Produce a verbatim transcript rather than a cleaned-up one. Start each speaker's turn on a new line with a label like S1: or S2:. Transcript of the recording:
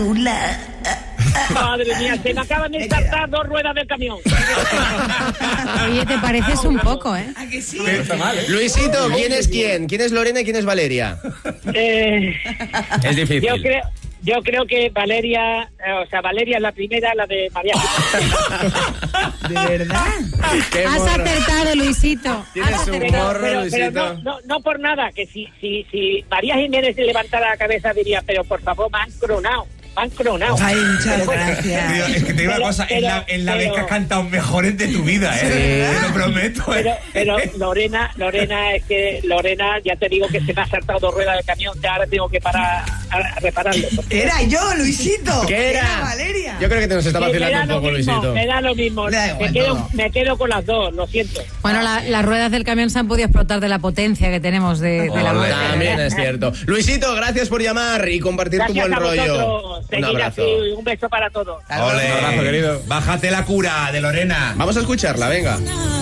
S1: Madre mía, se me acaban de saltar dos ruedas del camión.
S2: Oye, te pareces un poco, ¿eh?
S3: ¿A que sí?
S4: No está mal, ¿eh?
S5: Luisito, ¿quién es quién? ¿Quién es Lorena y quién es Valeria?
S1: Eh,
S4: Es difícil.
S1: yo creo... Yo creo que Valeria, eh, o sea, Valeria es la primera, la de María.
S3: ¿De verdad?
S5: Qué
S2: Has
S5: morro.
S2: acertado, Luisito.
S5: Tienes
S2: Has
S5: un
S2: acertado.
S5: morro,
S1: pero,
S5: Luisito.
S1: pero no, no, no por nada, que si, si, si María Jiménez se levantara la cabeza diría, pero por favor, me han cronado, me han cronado.
S3: Ay, muchas
S6: Tío,
S3: gracias.
S6: es que te digo una
S1: Pero-
S6: cosa, es la, es la
S1: pero-
S6: vez que has cantado mejores de tu vida, ¿eh? Te lo prometo,
S1: Pero,
S6: ¿eh?
S1: pero Lorena, Lorena, es que Lorena, ya te digo que se me ha saltado dos ruedas del camión, que ahora tengo que parar a, a repararlo. porque-
S3: Era yo, Luisito.
S5: ¿Qué era?
S3: Valeria.
S5: Yo creo que te nos está
S1: Sí, me da
S5: vacilando un
S1: lo
S5: poco,
S1: mismo,
S5: Luisito.
S1: me da lo mismo.
S3: Me da igual
S1: Me quedo,
S3: todo.
S1: me quedo con las dos, lo siento.
S2: Bueno, la- las ruedas del camión se han podido explotar de la potencia que tenemos de, de la voz.
S5: También es cierto. Luisito, gracias por llamar y compartir tu
S1: Gracias
S5: buen
S1: a
S5: rollo.
S1: vosotros.
S5: Un
S1: Seguid
S5: abrazo.
S1: así, un beso para todos.
S6: Ole.
S4: Un abrazo, querido.
S6: Bájate la cura de Lorena.
S5: Vamos a escucharla, venga.